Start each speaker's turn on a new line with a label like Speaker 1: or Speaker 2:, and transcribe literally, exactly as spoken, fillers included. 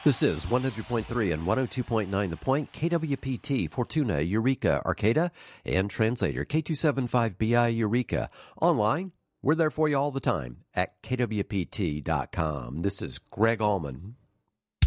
Speaker 1: This is one hundred point three and one oh two point nine The Point, K W P T, Fortuna, Eureka, Arcata, and Translator, K two seventy-five B I Eureka. Online, we're there for you all the time at K W P T dot com. This is Greg Allman.